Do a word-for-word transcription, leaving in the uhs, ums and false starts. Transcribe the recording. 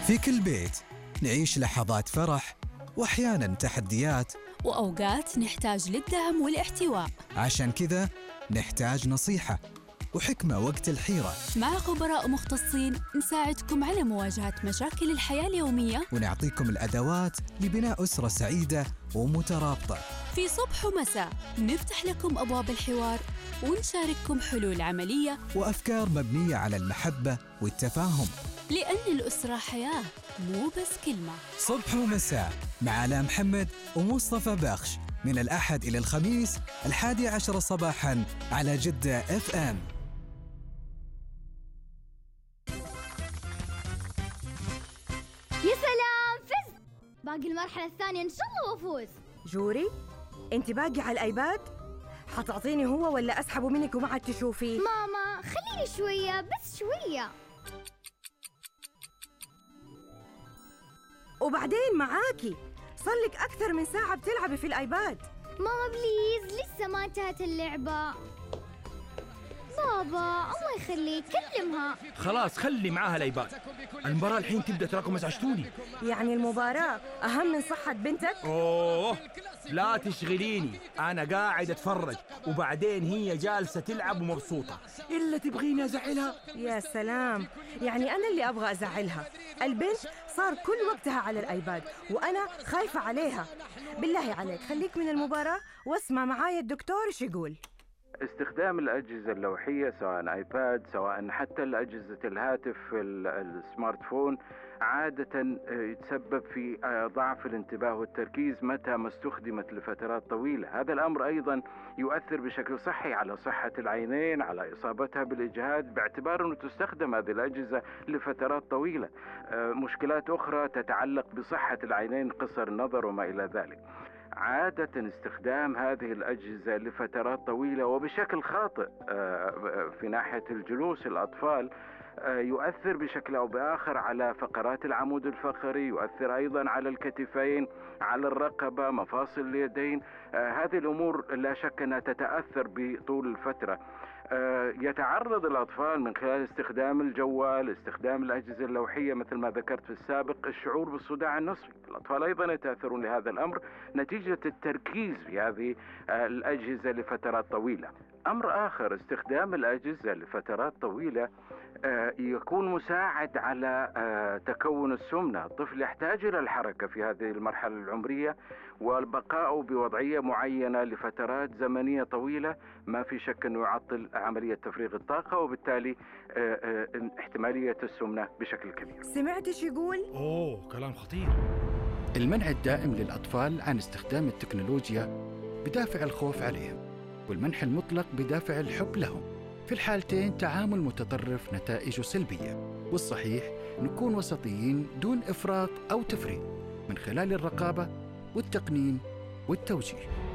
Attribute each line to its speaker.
Speaker 1: في كل بيت نعيش لحظات فرح وأحياناً تحديات،
Speaker 2: وأوقات نحتاج للدعم والاحتواء.
Speaker 1: عشان كذا نحتاج نصيحة وحكمة وقت الحيرة.
Speaker 2: مع خبراء مختصين نساعدكم على مواجهة مشاكل الحياة اليومية،
Speaker 1: ونعطيكم الأدوات لبناء أسرة سعيدة ومترابطة.
Speaker 2: في صبح ومساء نفتح لكم أبواب الحوار ونشارككم حلول عملية
Speaker 1: وأفكار مبنية على المحبة والتفاهم،
Speaker 2: لأن الأسرة حياة مو بس كلمة.
Speaker 1: صبح ومساء مع آلاء محمد ومصطفى بخش، من الأحد إلى الخميس الحادي عشر صباحاً على جدة اف ام.
Speaker 3: يا سلام، فزت! باقي المرحلة الثانية إن شاء الله وأفوز.
Speaker 4: جوري، أنت باقي على الآيباد؟ حتعطيني هو ولا أسحبه منك وما عاد تشوفيه؟
Speaker 3: ماما خليني شوية بس شوية.
Speaker 4: وبعدين معاكي صار لك أكثر من ساعة بتلعبي في الآيباد.
Speaker 3: ماما بليز، لسه ما انتهت اللعبة. بابا الله يخليك كلمها.
Speaker 5: خلاص خلي معاها الايباد، المباراة الحين تبدأ، تراكم ازعجتوني.
Speaker 4: يعني المباراة أهم من صحة بنتك؟
Speaker 5: أوه لا تشغليني، أنا قاعد أتفرج وبعدين هي جالسة تلعب ومبسوطة، إلا تبغيني أزعلها؟
Speaker 4: يا سلام، يعني أنا اللي أبغى أزعلها. البنت صار كل وقتها على الآيباد وأنا خايفة عليها. بالله عليك خليك من المباراة واسمع معايا الدكتور إيش يقول.
Speaker 6: استخدام الأجهزة اللوحية سواء آيباد سواء حتى الأجهزة الهاتف السمارت فون عادة يتسبب في ضعف الانتباه والتركيز متى ما استخدمت لفترات طويلة. هذا الأمر أيضا يؤثر بشكل صحي على صحة العينين، على إصابتها بالإجهاد، باعتبار أنه تستخدم هذه الأجهزة لفترات طويلة. مشكلات أخرى تتعلق بصحة العينين، قصر النظر وما إلى ذلك. عادة استخدام هذه الأجهزة لفترات طويلة وبشكل خاطئ في ناحية الجلوس الأطفال يؤثر بشكل أو بآخر على فقرات العمود الفقري، يؤثر أيضا على الكتفين، على الرقبة، مفاصل اليدين. هذه الأمور لا شك أنها تتأثر بطول الفترة. يتعرض الأطفال من خلال استخدام الجوال، استخدام الأجهزة اللوحية مثل ما ذكرت في السابق، الشعور بالصداع النصفي. الأطفال أيضا يتأثرون لهذا الأمر نتيجة التركيز في هذه الأجهزة لفترات طويلة. أمر آخر، استخدام الأجهزة لفترات طويلة يكون مساعد على تكون السمنة. الطفل يحتاج إلى الحركة في هذه المرحلة العمرية، والبقاء بوضعية معينة لفترات زمنية طويلة ما في شك أنه يعطل عملية تفريغ الطاقة، وبالتالي احتمالية السمنة بشكل كبير.
Speaker 4: سمعت ايش يقول؟
Speaker 5: أوه كلام خطير.
Speaker 7: المنع الدائم للأطفال عن استخدام التكنولوجيا بدافع الخوف عليهم، والمنح المطلق بدافع الحب لهم. في الحالتين تعامل متطرف نتائجه سلبية، والصحيح نكون وسطيين دون إفراط أو تفريط من خلال الرقابة والتقنين والتوجيه.